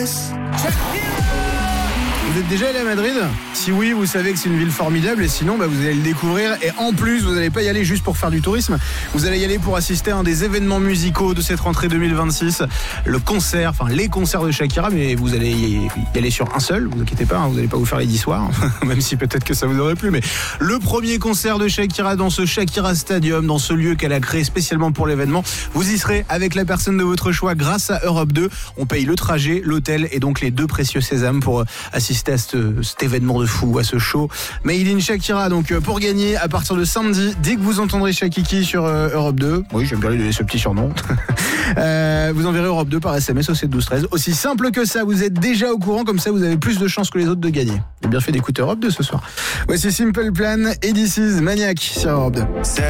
Vous êtes déjà allé à Madrid ? Si oui, vous savez que c'est une ville formidable et sinon vous allez le découvrir et en plus vous n'allez pas y aller juste pour faire du tourisme, vous allez y aller pour assister à un des événements musicaux de cette rentrée 2026, les concerts de Shakira, mais vous allez y aller sur un seul, vous inquiétez pas, vous n'allez pas vous faire les 10 soirs, même si peut-être que ça vous aurait plu, mais le premier concert de Shakira dans ce Shakira Stadium, dans ce lieu qu'elle a créé spécialement pour l'événement, vous y serez avec la personne de votre choix grâce à Europe 2, on paye le trajet, l'hôtel et donc les 2 précieux sésames pour assister à cet événement de fou, à ce show Made in Shakira. Donc pour gagner à partir de samedi, dès que vous entendrez Shakiki sur Europe 2, oui j'aime bien lui donner ce petit surnom, vous enverrez Europe 2 par SMS au 7 12 13. Aussi simple que ça, vous êtes déjà au courant, comme ça vous avez plus de chances que les autres de gagner. J'ai bien fait d'écouter Europe 2 ce soir. Voici Simple Plan et This Is Maniac sur Europe 2.